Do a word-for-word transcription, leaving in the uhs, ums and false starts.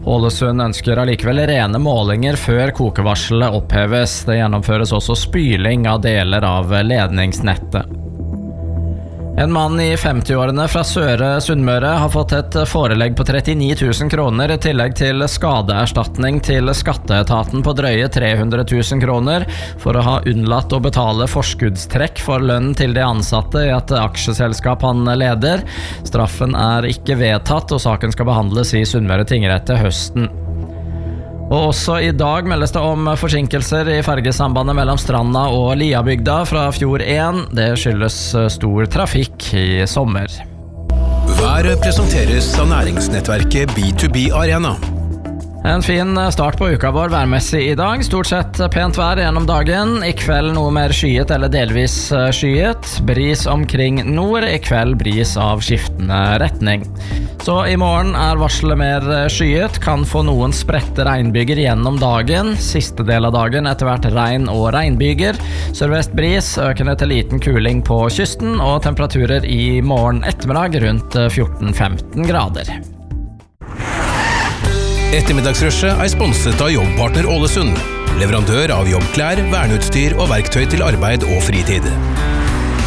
Ålesund ønsker allikevel rene målinger før kokevarselet oppheves. Det gjennomføres også spyling av deler av ledningsnettet. En mann i femti-årene fra Søre Sunnmøre har fått et forelegg på trettini tusen kroner i tillegg til skadeerstatning til skatteetaten på drøye tre hundre tusen kroner for å ha unnlatt å betale forskuddstrekk for lønn til de ansatte i et aksjeselskap han leder. Straffen er ikke vedtatt, og saken skal behandles i Sunnmøre tingrett til høsten. Og også i dag meldes det om forsinkelser i fergesambandet mellom Stranda og Liabygda fra Fjord en. Det skyldes stor trafikk i sommer. Været presenteres av næringsnettverket B to B Arena. En fin start på uka vår værmessig i dag. Stort sett pent vær gjennom dagen. I kveld noe mer skyet eller delvis skyet. Bris omkring nord. I kveld bris av skiftende retning. Så i morgen er varselet mer skyet. Kan få noen spredte regnbyger gjennom dagen. Siste del av dagen etter hvert regn og regnbyger. Sørvest bris, økende til liten kuling på kysten, og temperaturer i morgen ettermiddag rundt fjorten til femten grader. Ettermiddagsrushet er sponset av Jobbpartner Ålesund, leverandør av jobbklær, verneutstyr og verktøy til arbeid og fritid.